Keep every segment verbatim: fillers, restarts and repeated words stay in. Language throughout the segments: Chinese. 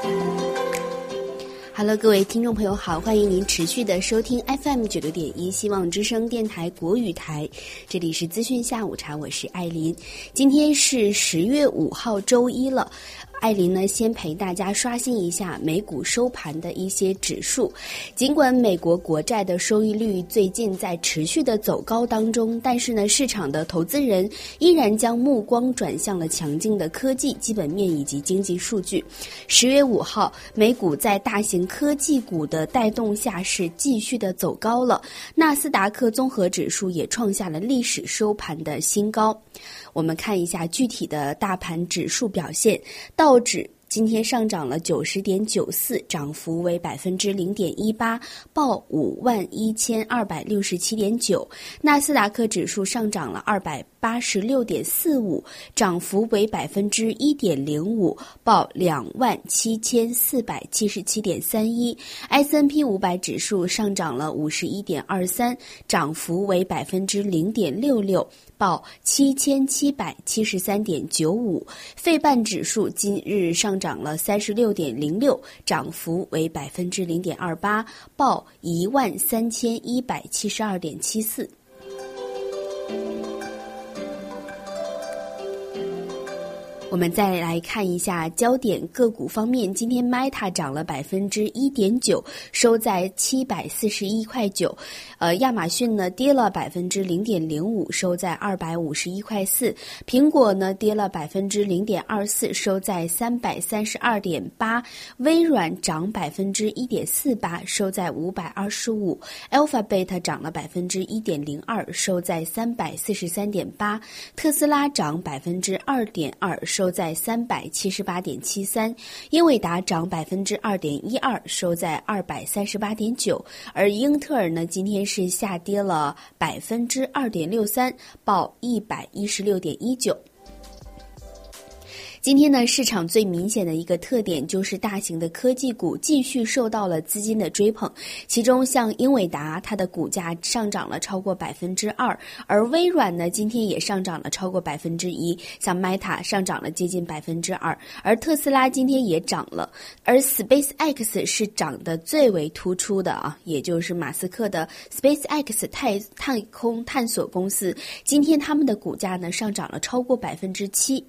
Hello， 各位听众朋友好，欢迎您持续的收听 F M 九六点一希望之声电台国语台，这里是资讯下午茶，我是艾琳。今天是十月五号周一了。艾琳呢，先陪大家刷新一下美股收盘的一些指数。尽管美国国债的收益率最近在持续的走高当中，但是呢，市场的投资人依然将目光转向了强劲的科技基本面以及经济数据。十月五号，美股在大型科技股的带动下是继续的走高了，纳斯达克综合指数也创下了历史收盘的新高。我们看一下具体的大盘指数表现，道指今天上涨了九十点九四，涨幅为百分之零点一八，报五万一千二百六十七点九。纳斯达克指数上涨了二百八十六点四五，涨幅为百分之一点零五，报两万七千四百七十七点三一。S and P 五百指数上涨了五十一点二三，涨幅为百分之零点六六，报七千七百七十三点九五。费半指数今日上涨了三十六点零六，涨幅为百分之零点二八，报一万三千一百七十二点七四。我们再来看一下焦点个股方面，今天 Meta 涨了百分之一点九，收在七百四十一块九。呃，亚马逊呢跌了百分之零点零五，收在二百五十一块四。苹果呢跌了百分之零点二四，收在三百三十二点八。微软涨百分之一点四八，收在五百二十五。Alphabet 涨了百分之一点零二，收在三百四十三点八。特斯拉涨百分之二点二，收在三百七十八点七三，英伟达涨百分之二点一二，收在二百三十八点九，而英特尔呢，今天是下跌了百分之二点六三，报一百一十六点一九。今天呢，市场最明显的一个特点就是大型的科技股继续受到了资金的追捧，其中像英伟达，它的股价上涨了超过百分之二，而微软呢，今天也上涨了超过百分之一，像 Meta 上涨了接近百分之二，而特斯拉今天也涨了，而 SpaceX 是涨得最为突出的啊，也就是马斯克的 SpaceX 太太空探索公司，今天他们的股价呢上涨了超过百分之七。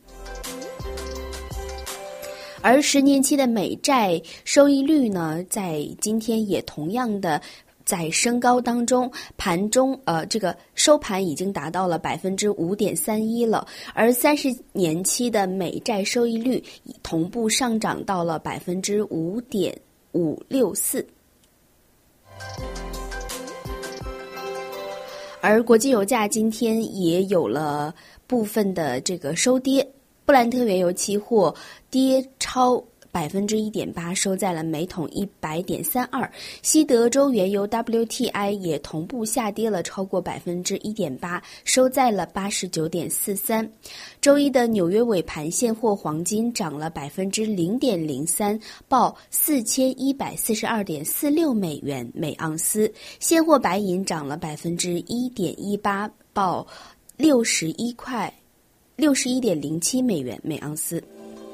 而十年期的美债收益率呢，在今天也同样的在升高当中，盘中呃这个收盘已经达到了百分之五点三一了，而三十年期的美债收益率同步上涨到了百分之五点五六四。而国际油价今天也有了部分的这个收跌。布兰特原油期货跌超百分之一点八，收在了每桶一百点三二。西德州原油 W T I 也同步下跌了超过百分之一点八，收在了八十九点四三。周一的纽约尾盘现货黄金涨了百分之零点零三，报四千一百四十二点四六美元每盎司。现货白银涨了百分之一点一八，报六十一块。六十一点零七美元每盎司。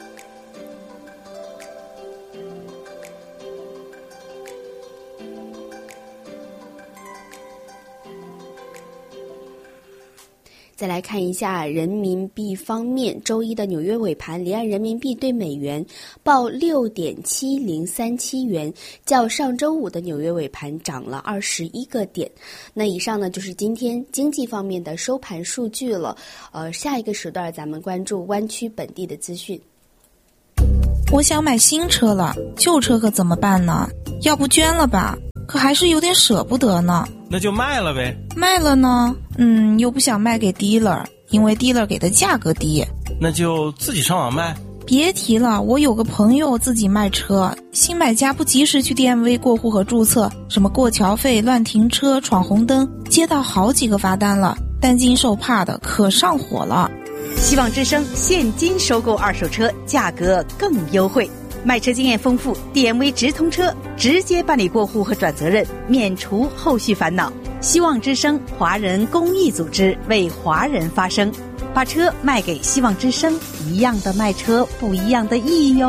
再来看一下人民币方面，周一的纽约尾盘，离岸人民币对美元报六点七零三七元，较上周五的纽约尾盘涨了二十一个点。那以上呢就是今天经济方面的收盘数据了。呃，下一个时段咱们关注湾区本地的资讯。 我想买新车了，旧车可怎么办呢？要不捐了吧？可还是有点舍不得呢。 那就卖了呗。 卖了呢，嗯，又不想卖给 dealer， 因为 dealer 给的价格低。 那就自己上网卖。 别提了，我有个朋友自己卖车，新买家不及时去 D M V 过户和注册，什么过桥费、乱停车、闯红灯，接到好几个罚单了，担惊受怕的，可上火了。 希望之声现金收购二手车，价格更优惠，卖车经验丰富 ，D M V 直通车，直接办理过户和转责任，免除后续烦恼。希望之声华人公益组织为华人发声，把车卖给希望之声，一样的卖车，不一样的意义哟。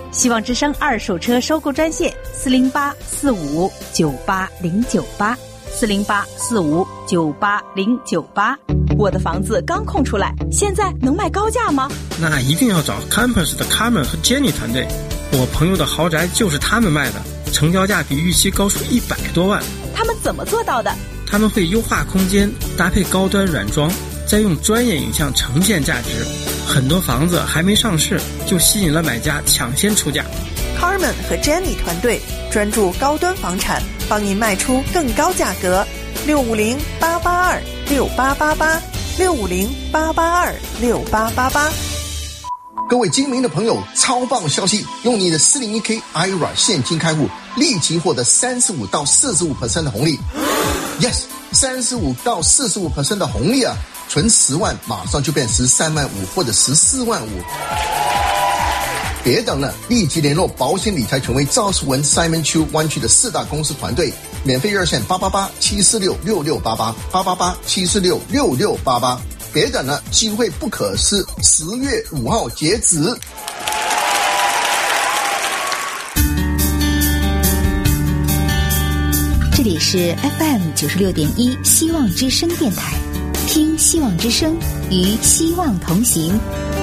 希望之声二手车收购专线四零八四五九八零九八四零八四五九八零九八。我的房子刚空出来，现在能卖高价吗？ 那一定要找 Campus 的 Carmen 和 Jenny 团队，我朋友的豪宅就是他们卖的，成交价比预期高出一百多万。 他们怎么做到的？ 他们会优化空间，搭配高端软装，再用专业影像呈现价值。很多房子还没上市，就吸引了买家抢先出价。 Carmen 和 Jenny 团队专注高端房产，帮您卖出更高价格。六五零八八二六八八八，六五零八八二六八八八。 各位精明的朋友，超棒消息！用你的 四零一 K I R A 现金开户，立即获得 百分之三十五到百分之四十五 的红利。Yes， 百分之三十五到百分之四十五 的红利啊！存十万，马上就变十三万五或者十四万五。别等了，立即联络保险理财权威赵世文 Simon Chu 湾区的四大公司团队，免费热线八八八七四六六六八八八八八七四六六六八八。别等了，机会不可失，十月五号截止。 这里是 F M 九十六点一希望之声电台，听希望之声，与希望同行。